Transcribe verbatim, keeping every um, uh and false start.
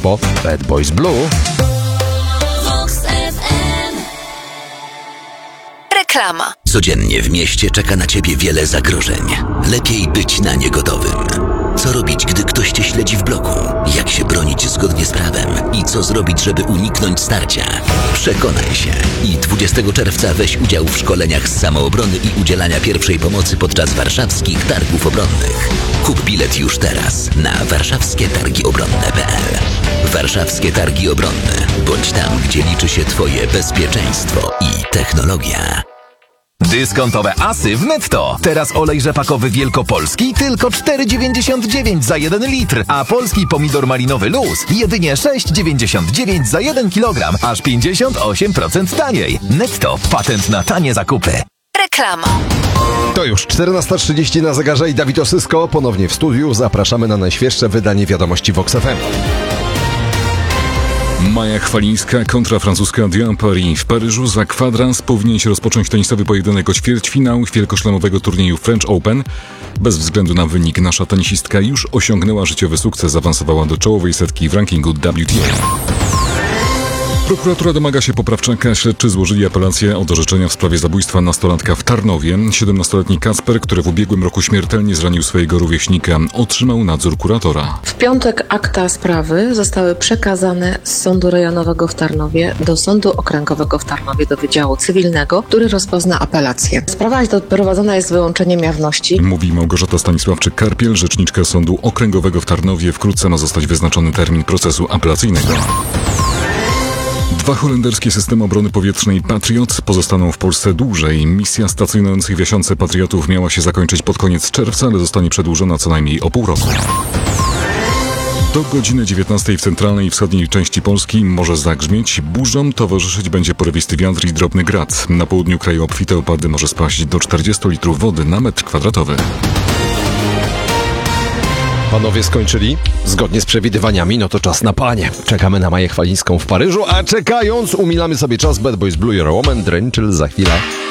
po Bad Boys Blue. Reklama. Codziennie w mieście czeka na ciebie wiele zagrożeń. Lepiej być na nie gotowym. Co robić, gdy ktoś cię śledzi w bloku? Jak się bronić zgodnie z prawem? I co zrobić, żeby uniknąć starcia? Przekonaj się. I dwudziestego czerwca weź udział w szkoleniach z samoobrony i udzielania pierwszej pomocy podczas warszawskich targów obronnych. Kup bilet już teraz na warszawskie targi obronne kropka p l. Warszawskie Targi Obronne. Bądź tam, gdzie liczy się twoje bezpieczeństwo i technologia. Dyskontowe asy w Netto. Teraz olej rzepakowy wielkopolski tylko cztery dziewięćdziesiąt dziewięć za jeden litr, a polski pomidor malinowy Luz jedynie sześć dziewięćdziesiąt dziewięć za jeden kilogram, aż pięćdziesiąt osiem procent taniej. Netto. Patent na tanie zakupy. Reklama. To już czternasta trzydzieści na zegarze i Dawid Osysko ponownie w studiu. Zapraszamy na najświeższe wydanie wiadomości Vox F M. Maja Chwalińska kontra francuska Diane Paris. W Paryżu za kwadrans powinien się rozpocząć tenisowy pojedynek o ćwierćfinał wielkoszlemowego turnieju French Open. Bez względu na wynik nasza tenisistka już osiągnęła życiowy sukces, awansowała do czołowej setki w rankingu W T A. Prokuratura domaga się poprawczaka. Śledczy złożyli apelację o dorzeczenia w sprawie zabójstwa nastolatka w Tarnowie. siedemnastoletni Kacper, który w ubiegłym roku śmiertelnie zranił swojego rówieśnika, otrzymał nadzór kuratora. W piątek akta sprawy zostały przekazane z Sądu Rejonowego w Tarnowie do Sądu Okręgowego w Tarnowie, do Wydziału Cywilnego, który rozpozna apelację. Sprawa prowadzona jest z wyłączeniem jawności. Mówi Małgorzata Stanisławczyk-Karpiel, rzeczniczka Sądu Okręgowego w Tarnowie. Wkrótce ma zostać wyznaczony termin procesu apelacyjnego. Dwa holenderskie systemy obrony powietrznej Patriot pozostaną w Polsce dłużej. Misja stacjonujących w Jasiące Patriotów miała się zakończyć pod koniec czerwca, ale zostanie przedłużona co najmniej o pół roku. Do godziny dziewiętnastej w centralnej i wschodniej części Polski może zagrzmieć. Burzom towarzyszyć będzie porywisty wiatr i drobny grad. Na południu kraju obfite opady, może spaść do czterdziestu litrów wody na metr kwadratowy. Panowie skończyli? Zgodnie z przewidywaniami, no to czas na panie. Czekamy na Maję Chwalińską w Paryżu, a czekając umilamy sobie czas. Bad Boys Blue, You're a Woman, Drenchill za chwilę.